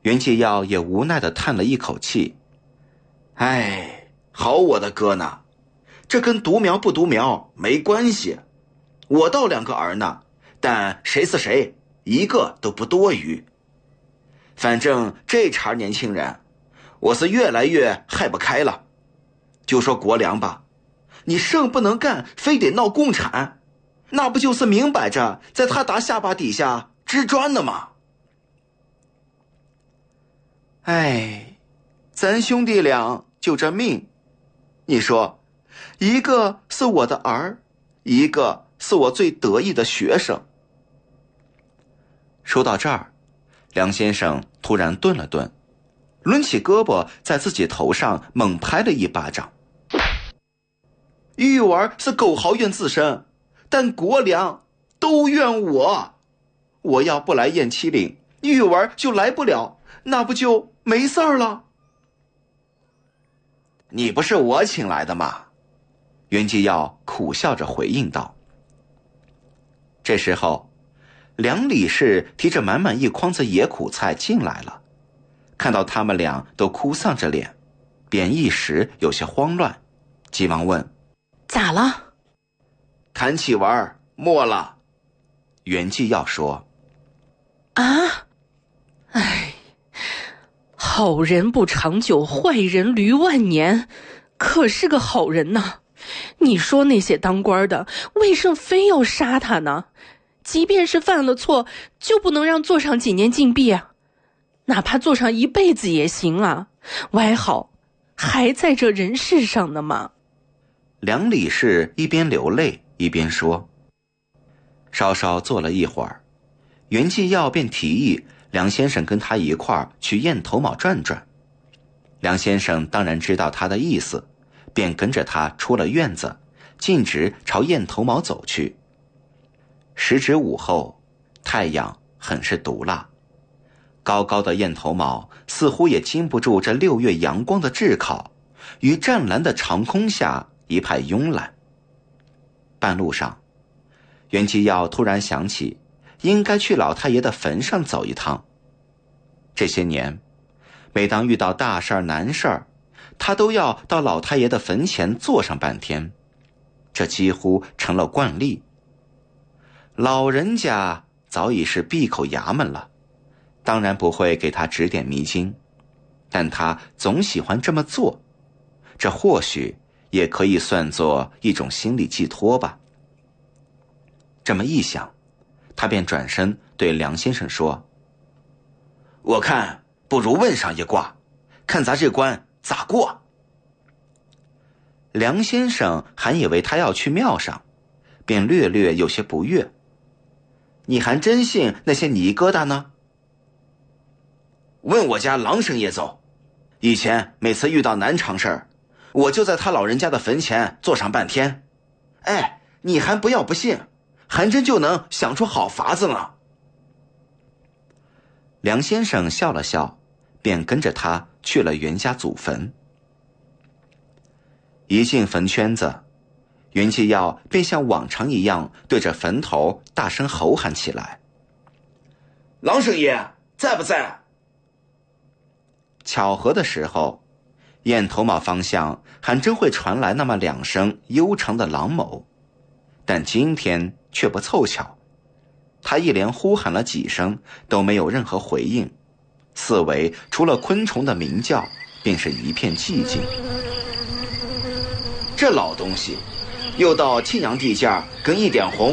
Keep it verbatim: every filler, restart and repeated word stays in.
袁继耀也无奈地叹了一口气，哎，好我的哥呢，这跟独苗不独苗没关系，我倒两个儿呢，但谁是谁一个都不多余。反正这茬年轻人我是越来越害不开了。就说国良吧，你生不能干非得闹共产，那不就是明摆着在他打下巴底下支砖呢吗？哎，咱兄弟俩就这命，你说一个是我的儿，一个是我最得意的学生。说到这儿，梁先生突然顿了顿，抡起胳膊在自己头上猛拍了一巴掌。玉儿是苟豪怨自身，但国良都怨我，我要不来燕七岭，玉儿就来不了，那不就没事儿了？你不是我请来的吗？袁继耀苦笑着回应道。这时候梁理事提着满满一筐子野苦菜进来了，看到他们俩都哭丧着脸，便一时有些慌乱，急忙问： 咋了？ 看起玩没了。袁继耀说： 啊，哎，好人不长久，坏人驴万年，可是个好人呐。你说那些当官的为什么非要杀他呢？即便是犯了错，就不能让坐上几年禁闭啊？哪怕坐上一辈子也行啊，歪好还在这人世上呢嘛。 梁理事一边流泪一边说。稍稍坐了一会儿，袁继耀便提议梁先生跟他一块儿去雁头卯转转。梁先生当然知道他的意思，便跟着他出了院子，径直朝雁头卯走去。时值午后，太阳很是毒辣，高高的雁头卯似乎也经不住这六月阳光的炙烤，于湛蓝的长空下一派慵懒。半路上，袁继耀突然想起应该去老太爷的坟上走一趟。这些年，每当遇到大事儿难事儿，他都要到老太爷的坟前坐上半天，这几乎成了惯例。老人家早已是闭口衙门了，当然不会给他指点迷津，但他总喜欢这么做，这或许也可以算作一种心理寄托吧。这么一想，他便转身对梁先生说：我看不如问上一卦，看咱这关咋过。梁先生还以为他要去庙上，便略略有些不悦：你还真信那些泥疙瘩呢？问我家郎生爷走，以前每次遇到难常事儿，我就在他老人家的坟前坐上半天。哎，你还不要不信，还真就能想出好法子了。梁先生笑了笑，便跟着他去了袁家祖坟。一进坟圈子，袁继耀便像往常一样对着坟头大声吼喊起来：郎生爷在不在？巧合的时候，雁头卯方向还真会传来那么两声悠长的狼哞，但今天却不凑巧，他一连呼喊了几声都没有任何回应，四围除了昆虫的鸣叫便是一片寂静。这老东西又到庆阳地界跟一点红